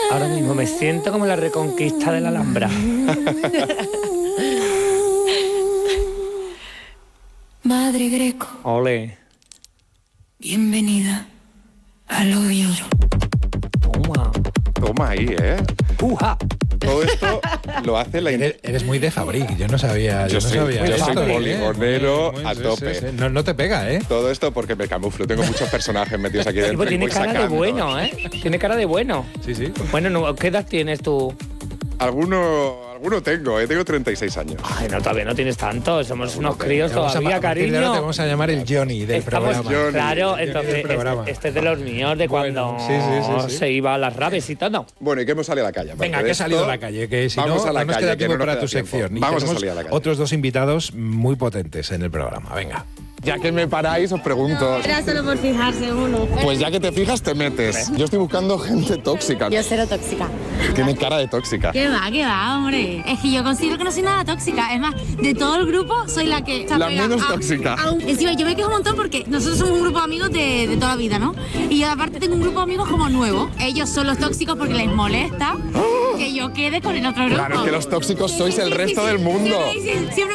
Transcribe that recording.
Ahora mismo me siento como la reconquista de la Alhambra. Madre Greco, Ole. bienvenida al hoyo. Toma. Toma ahí, ¿eh? Uja. Todo esto lo hace la... Eres muy de Fabric, yo no sabía. Yo no soy- sabía yo soy esto, poligonero a tope. No te pega, ¿eh? Todo esto porque me camuflo. Tengo muchos personajes metidos aquí Tipo, dentro. y tiene voy cara de sacando. bueno, ¿eh? Tiene cara de bueno. Sí, sí. Bueno, no, ¿qué edad tienes tú? Alguno tengo, tengo 36 años. Ay, no, todavía no tienes tanto. Somos unos críos A todavía, partir de ahora te cariño. vamos a llamar el Johnny del Estamos, programa. Johnny. claro, El Johnny entonces del programa. este es de los míos, de Bueno, cuando sí. se iba a las raves y todo. Bueno, ¿y qué hemos salido a la calle? Venga, Aparte que de he salido a esto, la calle, que si vamos no, a la no nos calle, queda que tiempo no nos para queda tu tiempo. sección. Y Vamos a tenemos salir a la calle. otros dos invitados muy potentes en el programa. Venga. Ya que me paráis, os pregunto. Era solo por fijarse uno. Pues ya que te fijas, te metes. Yo estoy buscando gente tóxica. Yo cero tóxica. Tiene cara de tóxica. ¿Qué va, hombre? Es que yo considero que no soy nada tóxica. Es más, de todo el grupo soy la que... La menos tóxica. Encima, yo me quejo un montón porque nosotros somos un grupo de amigos de toda la vida, ¿no? Y yo aparte tengo un grupo de amigos como nuevo. Ellos son los tóxicos porque les molesta que yo quede con el otro grupo. Claro, es que los tóxicos sois el resto del mundo. Siempre